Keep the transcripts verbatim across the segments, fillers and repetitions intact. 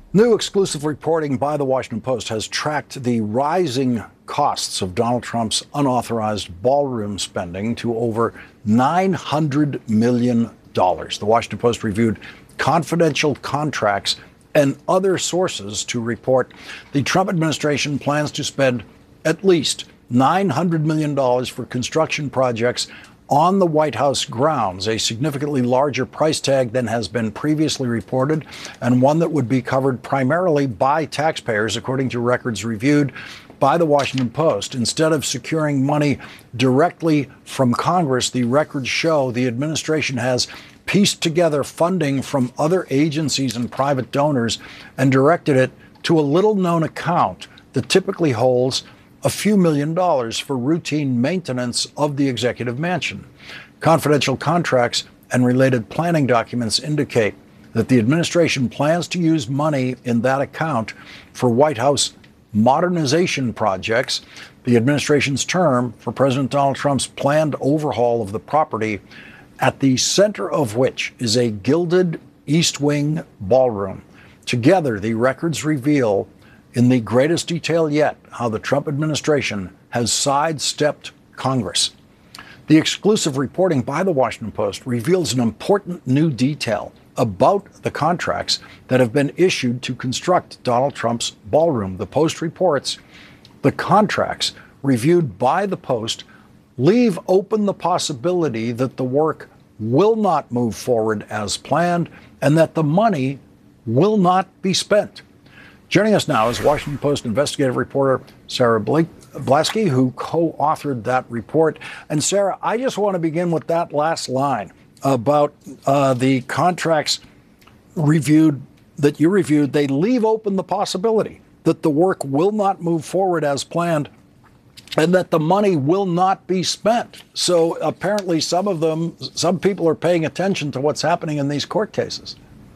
New exclusive reporting by the Washington Post has tracked the rising costs of Donald Trump's unauthorized ballroom spending to over nine hundred million dollars. The Washington Post reviewed confidential contracts and other sources to report the Trump administration plans to spend at least nine hundred million dollars for construction projects on the White House grounds, a significantly larger price tag than has been previously reported, and one that would be covered primarily by taxpayers, according to records reviewed by the Washington Post. Instead of securing money directly from Congress, the records show the administration has pieced together funding from other agencies and private donors and directed it to a little-known account that typically holds a few million dollars for routine maintenance of the executive mansion. Confidential contracts and related planning documents indicate that the administration plans to use money in that account for White House modernization projects, the administration's term for President Donald Trump's planned overhaul of the property, at the center of which is a gilded East Wing ballroom. Together, the records reveal in the greatest detail yet how the Trump administration has sidestepped Congress. The exclusive reporting by the Washington Post reveals an important new detail about the contracts that have been issued to construct Donald Trump's ballroom. The Post reports the contracts reviewed by the Post leave open the possibility that the work will not move forward as planned and that the money will not be spent. Joining us now is Washington Post investigative reporter Sarah Blasky, who co-authored that report. And Sarah, I just want to begin with that last line about uh, the contracts reviewed that you reviewed. They leave open the possibility that the work will not move forward as planned and that the money will not be spent. So apparently some of them, some people are paying attention to what's happening in these court cases.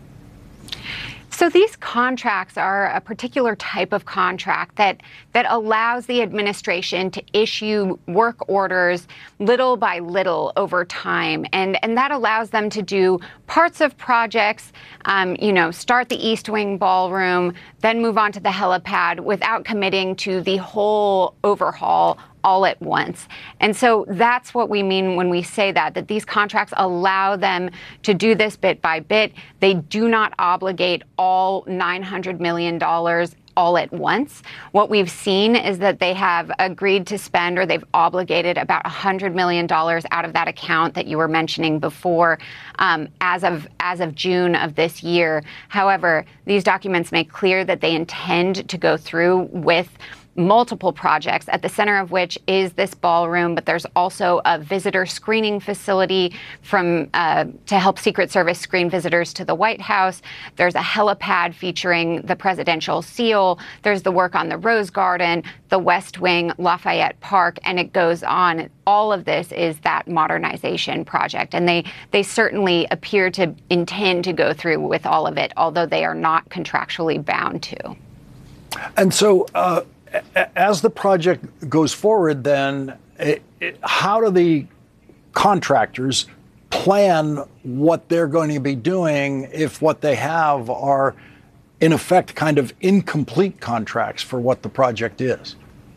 So these contracts are a particular type of contract that that allows the administration to issue work orders little by little over time. And, and that allows them to do parts of projects, um, you know, start the East Wing ballroom, then move on to the helipad without committing to the whole overhaul all at once. And so that's what we mean when we say that, that these contracts allow them to do this bit by bit. They do not obligate all nine hundred million dollars all at once. What we've seen is that they have agreed to spend, or they've obligated about one hundred million dollars out of that account that you were mentioning before, um, as of as of June of this year. However, these documents make clear that they intend to go through with multiple projects, at the center of which is this ballroom, but there's also a visitor screening facility from uh, to help Secret Service screen visitors to the White House. There's a helipad featuring the presidential seal. There's the work on the Rose Garden, the West Wing, Lafayette Park, and it goes on. All of this is that modernization project, and they they certainly appear to intend to go through with all of it, although they are not contractually bound to. And so, uh as the project goes forward, then it, it, how do the contractors plan what they're going to be doing if what they have are, in effect, kind of incomplete contracts for what the project is?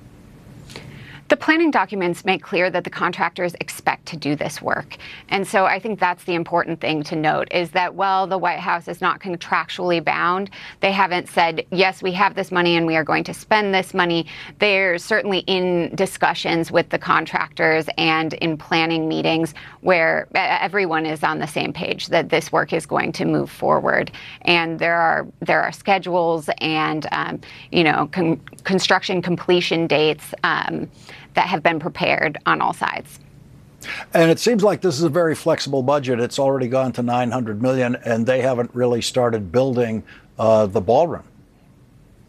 The planning documents make clear that the contractors expect to do this work. And so I think that's the important thing to note, is that while the White House is not contractually bound, they haven't said, yes, we have this money and we are going to spend this money. They're certainly in discussions with the contractors and in planning meetings where everyone is on the same page that this work is going to move forward. And there are there are schedules and, um, you know, con- construction completion dates um, that have been prepared on all sides. And it seems like this is a very flexible budget. It's already gone to nine hundred million dollars, and they haven't really started building uh, the ballroom.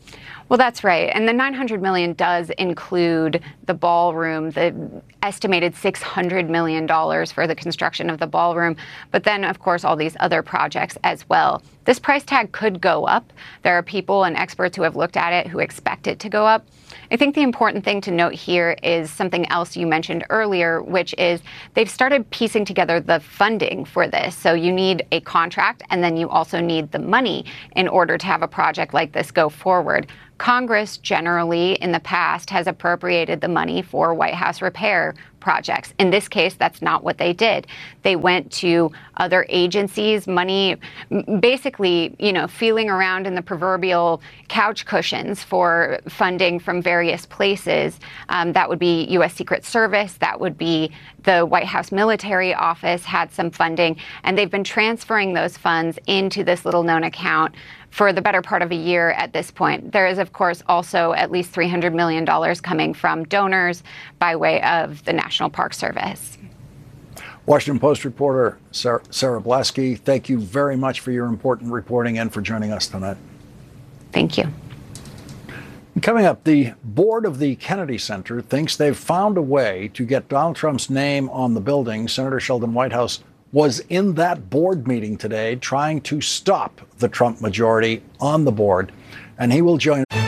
Well, that's right. And the nine hundred million dollars does include the ballroom, the estimated six hundred million dollars for the construction of the ballroom, but then, of course, all these other projects as well. This price tag could go up. There are people and experts who have looked at it who expect it to go up. I think the important thing to note here is something else you mentioned earlier, which is they've started piecing together the funding for this. So you need a contract, and then you also need the money in order to have a project like this go forward. Congress generally in the past has appropriated the money for White House repair projects. In this case, that's not what they did. They went to other agencies, money, basically, you know, feeling around in the proverbial couch cushions for funding from various places. Um, that would be U S Secret Service, that would be the White House Military Office had some funding, and they've been transferring those funds into this little known account for the better part of a year at this point. There is, of course, also at least three hundred million dollars coming from donors by way of the National Park Service. Washington Post reporter Sarah, Sarah Blasky, thank you very much for your important reporting and for joining us tonight. Thank you. Coming up, the board of the Kennedy Center thinks they've found a way to get Donald Trump's name on the building. Senator Sheldon Whitehouse was in that board meeting today trying to stop the Trump majority on the board, and he will join